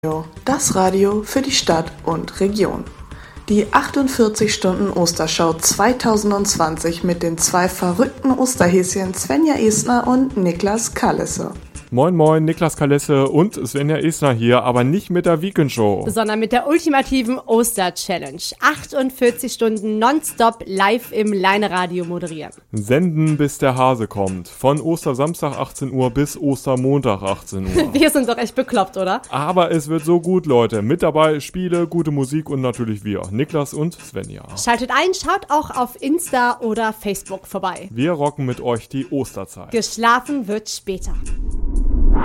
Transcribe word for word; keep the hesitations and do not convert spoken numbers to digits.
Das Radio für die Stadt und Region. Die achtundvierzig Stunden Osterschau zweitausendzwanzig mit den zwei verrückten Osterhäschen Svenja Estner und Niklas Kallesse. Moin moin, Niklas Kallesse und Svenja Estner hier, aber nicht mit der Weekendshow. Sondern mit der ultimativen Oster-Challenge. achtundvierzig Stunden nonstop live im Leine-Radio moderieren. Senden, bis der Hase kommt. Von Ostersamstag achtzehn Uhr bis Ostermontag achtzehn Uhr. Wir sind doch echt bekloppt, oder? Aber es wird so gut, Leute. Mit dabei Spiele, gute Musik und natürlich wir, Niklas und Svenja. Schaltet ein, schaut auch auf Insta oder Facebook vorbei. Wir rocken mit euch die Osterzeit. Geschlafen wird später.